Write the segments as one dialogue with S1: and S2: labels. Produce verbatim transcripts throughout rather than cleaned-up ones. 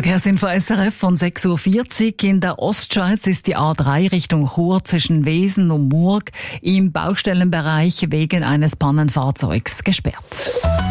S1: Verkehrsinfo S R F von sechs Uhr vierzig. In der Ostschweiz ist die A drei Richtung Chur zwischen Wesen und Murg im Baustellenbereich wegen eines Pannenfahrzeugs gesperrt.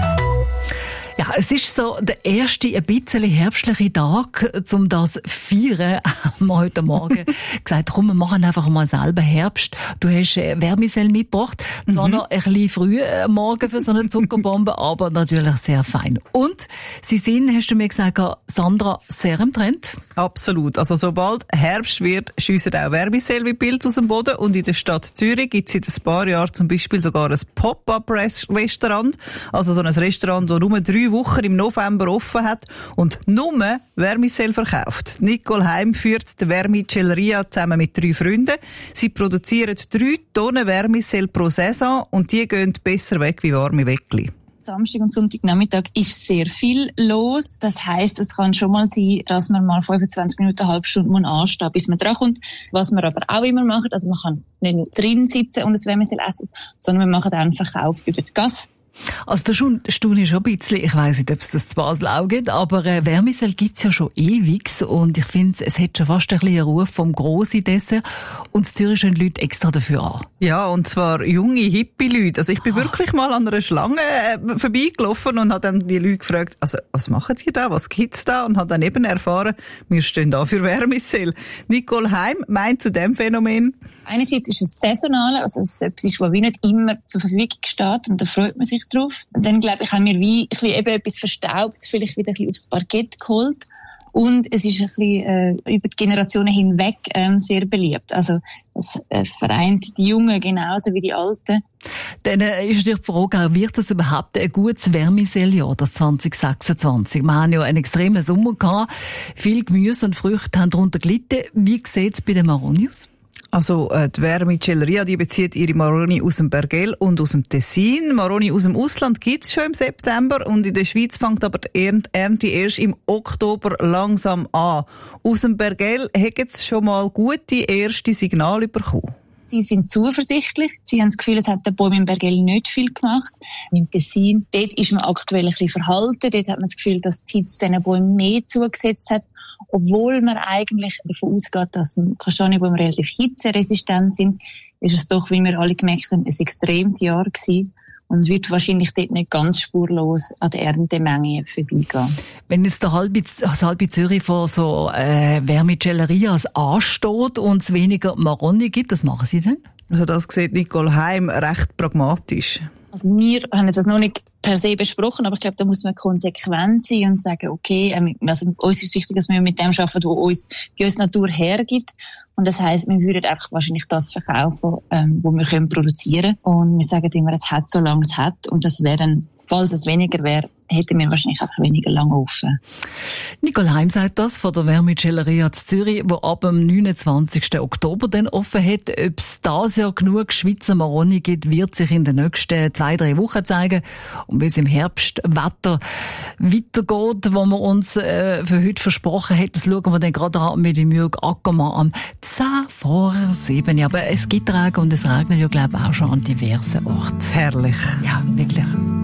S1: Ja, es ist so der erste ein bisschen herbstliche Tag, um das Feiern. Haben wir heute Morgen gesagt, komm, wir machen einfach mal selber Herbst. Du hast Vermicell mitgebracht. Zwar mhm. noch ein bisschen früh am Morgen für so eine Zuckerbombe, aber natürlich sehr fein. Und sie sind, hast du mir gesagt, Sandra, sehr im Trend?
S2: Absolut. Also sobald Herbst wird, schiessen auch Vermicell wie Pilze aus dem Boden. Und in der Stadt Zürich gibt es seit ein paar Jahren zum Beispiel sogar ein Pop-up-Restaurant. Also so ein Restaurant, das nur drei Wochen im November offen hat und nur Vermicell verkauft. Nicole Heim führt die Vermicelleria zusammen mit drei Freunden. Sie produzieren drei Tonnen Vermicell pro Saison und die gehen besser weg wie warme Weckli.
S3: Samstag und Sonntagnachmittag ist sehr viel los. Das heisst, es kann schon mal sein, dass man mal fünfundzwanzig Minuten, eine halbe Stunde anstehen muss, bis man drankommt. Was wir aber auch immer machen, also man kann nicht nur drin sitzen und ein Vermicell essen, sondern wir machen auch einen Verkauf über die Gasse.
S1: Also da staune ich schon ein bisschen, ich weiss nicht, ob es das zu Basel auch gibt, aber äh, Vermicell gibt's ja schon ewig und ich finde, es hat schon fast ein bisschen einen Ruf vom grossen Dessert und in Zürich stehen die Leute extra dafür an.
S2: Ja, und zwar junge, hippie Leute. Also ich bin ah. wirklich mal an einer Schlange äh, vorbeigelaufen und habe dann die Leute gefragt, also was machen die da, was gibt's da? Und habe dann eben erfahren, wir stehen da für Vermicell. Nicole Heim meint zu dem Phänomen:
S3: Einerseits ist es saisonal, also es ist etwas, was wie nicht immer zur Verfügung steht und da freut man sich drauf. Und dann, glaube ich, haben wir wie ein bisschen eben etwas Verstaubtes vielleicht wieder ein bisschen aufs Parkett geholt. Und es ist ein bisschen äh, über die Generationen hinweg ähm, sehr beliebt. Also es äh, vereint die Jungen genauso wie die Alten.
S1: Dann äh, ist natürlich die Frage, wird das überhaupt ein gutes Vermicell-Jahr, das zwanzig sechsundzwanzig? Wir haben ja einen extremen Sommer gehabt. Viel Gemüse und Früchte haben darunter gelitten. Wie sieht es bei den Maroni aus?
S2: Also äh, die Vermicelleria, die bezieht ihre Maroni aus dem Bergell und aus dem Tessin. Maroni aus dem Ausland gibt's schon im September und in der Schweiz fängt aber die Ernte erst im Oktober langsam an. Aus dem Bergell haben sie schon mal gute erste Signale bekommen.
S3: Sie sind zuversichtlich. Sie haben das Gefühl, es hat der Baum im Bergell nicht viel gemacht. Im Tessin, dort ist man aktuell ein bisschen verhalten. Dort hat man das Gefühl, dass die Hitze diesen Bäumen mehr zugesetzt hat. Obwohl man eigentlich davon ausgeht, dass Kastanienbäume relativ hitzeresistent sind, ist es doch, wie wir alle gemerkt haben, ein extremes Jahr gewesen. Und wird wahrscheinlich dort nicht ganz spurlos an der Erntemenge vorbeigehen.
S1: Wenn jetzt der halbe, das halbe Zürich vor so äh, Vermicellerias ansteht und es weniger Maroni gibt, was machen Sie denn?
S2: Also das sieht Nicole Heim recht pragmatisch.
S3: Also wir haben jetzt das noch nicht per se besprochen, aber ich glaube, da muss man konsequent sein und sagen, okay, ähm, also uns ist wichtig, dass wir mit dem arbeiten, was uns, wie uns die Natur hergibt. Und das heisst, wir würden einfach wahrscheinlich das verkaufen, ähm, was wir können produzieren. Und wir sagen immer, es hat, solange es hat. Und das wäre dann, falls es weniger wäre, hätten wir wahrscheinlich einfach weniger lange offen.
S1: Nicole Heim sagt das von der Vermicelleria zu Zürich, die ab dem neunundzwanzigsten Oktober dann offen hat. Ob es dieses Jahr genug Schweizer Maroni gibt, wird sich in den nächsten zwei, drei Wochen zeigen. Und wie es im Herbstwetter weitergeht, wo wir uns äh, für heute versprochen haben, das schauen wir dann gerade an mit dem Jürg Ackermann am zehn vor sieben. Ja, aber es gibt Regen und es regnet ja, glaube ich, auch schon an diversen Orten.
S2: Herrlich.
S1: Ja, wirklich.